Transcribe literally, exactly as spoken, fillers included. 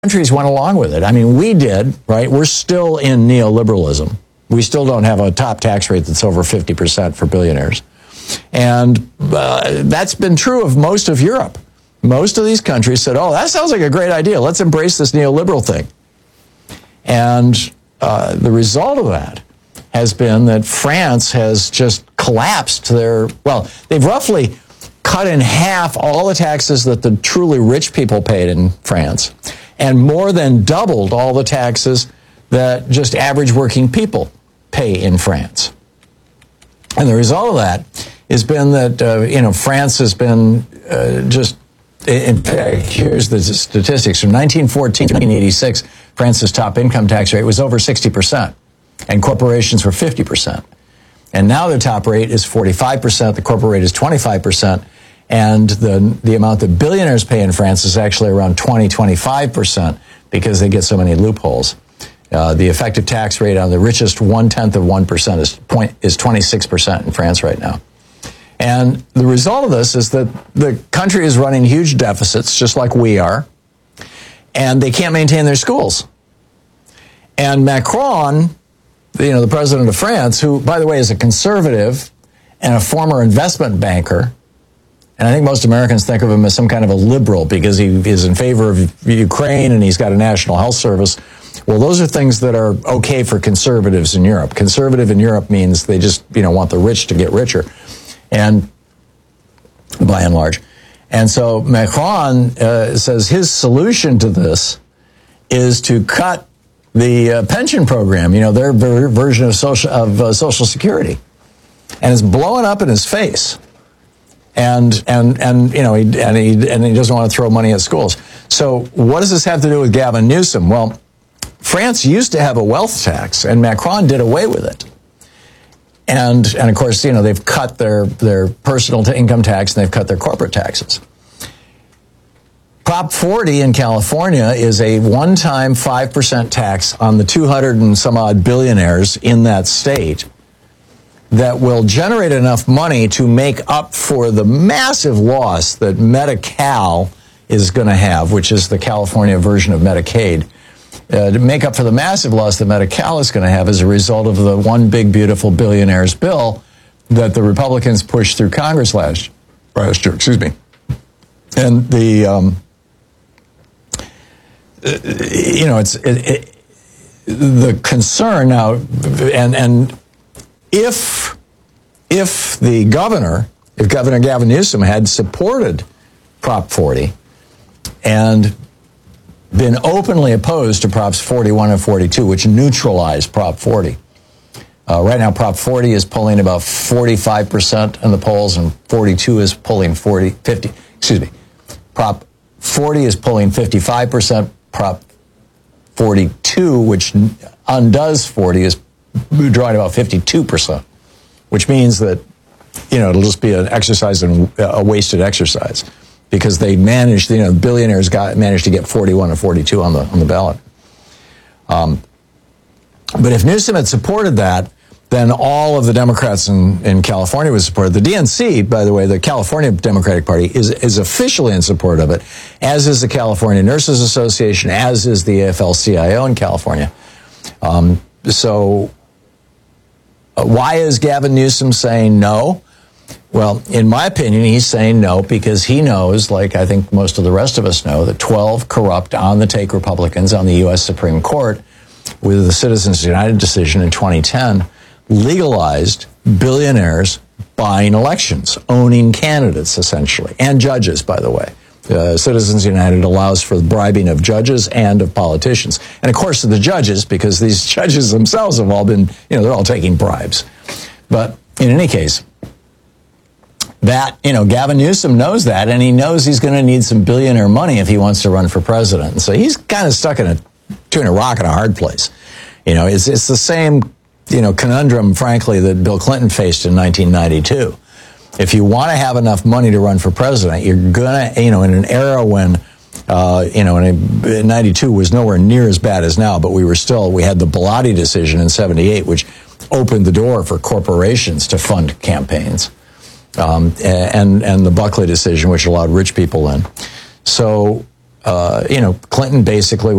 countries went along with it. I mean, we did, right? We're still in neoliberalism. We still don't have a top tax rate that's over fifty percent for billionaires. And uh, that's been true of most of Europe. Most of these countries said, oh, that sounds like a great idea. Let's embrace this neoliberal thing. And uh, the result of that has been that France has just collapsed their, well, they've roughly cut in half all the taxes that the truly rich people paid in France, and more than doubled all the taxes that just average working people pay in France. And the result of that has been that, uh, you know, France has been uh, just, in fact, here's the statistics. From nineteen fourteen to nineteen eighty-six, France's top income tax rate was over sixty percent, and corporations were fifty percent. And now the top rate is forty-five percent, the corporate rate is twenty-five percent, and the the amount that billionaires pay in France is actually around twenty, twenty-five percent because they get so many loopholes. Uh, the effective tax rate on the richest one-tenth of one percent is, point, is twenty-six percent in France right now. And the result of this is that the country is running huge deficits, just like we are, and they can't maintain their schools. And Macron, you know, the president of France, who, by the way, is a conservative and a former investment banker, and I think most Americans think of him as some kind of a liberal because he is in favor of Ukraine and he's got a national health service. Well, those are things that are okay for conservatives in Europe. Conservative in Europe means they just, you know, want the rich to get richer, and by and large. And so Macron uh, says his solution to this is to cut the uh, pension program, you know, their ver- version of social of uh, Social Security, and it's blowing up in his face. And and and you know, he, and he and he doesn't want to throw money at schools. So what does this have to do with Gavin Newsom? Well, France used to have a wealth tax, and Macron did away with it. And and of course, you know, they've cut their their personal income tax and they've cut their corporate taxes. Prop forty in California is a one-time five percent tax on the two hundred and some odd billionaires in that state that will generate enough money to make up for the massive loss that Medi-Cal is going to have, which is the California version of Medicaid, uh, to make up for the massive loss that Medi-Cal is going to have as a result of the one big beautiful billionaires bill that the Republicans pushed through Congress last, last year. Excuse me. And the, um, you know, it's it, it, the concern now, and and if if the governor, if Governor Gavin Newsom had supported Prop forty and been openly opposed to Props forty-one and forty-two, which neutralized Prop forty. Uh, right now, Prop forty is polling about forty-five percent in the polls, and forty-two is polling forty, fifty, excuse me. Prop forty is polling fifty-five percent. Prop forty-two, which undoes forty, is drawing about fifty-two percent, which means that, you know, it'll just be an exercise in a wasted exercise because they managed, you know, billionaires got managed to get forty-one and forty-two on the on the ballot. Um, but if Newsom had supported that, then all of the Democrats in, in California would support it. The D N C, by the way, the California Democratic Party, is is officially in support of it, as is the California Nurses Association, as is the A F L C I O in California. Um, so uh, why is Gavin Newsom saying no? Well, in my opinion, he's saying no because he knows, like I think most of the rest of us know, that twelve corrupt, on-the-take Republicans on the U S Supreme Court, with the Citizens United decision in twenty ten, legalized billionaires buying elections, owning candidates, essentially, and judges, by the way. Uh, Citizens United allows for the bribing of judges and of politicians. And, of course, the judges, because these judges themselves have all been, you know, they're all taking bribes. But in any case, that, you know, Gavin Newsom knows that, and he knows he's going to need some billionaire money if he wants to run for president. And so he's kind of stuck in a, between a rock and a hard place. You know, it's, it's the same, you know, conundrum, frankly, that Bill Clinton faced in nineteen ninety-two. If you want to have enough money to run for president, you're going to, you know, in an era when, uh, you know, in ninety-two was nowhere near as bad as now, but we were still, we had the Bellotti decision in seventy-eight, which opened the door for corporations to fund campaigns, um, and, and the Buckley decision, which allowed rich people in. So uh, you know, Clinton basically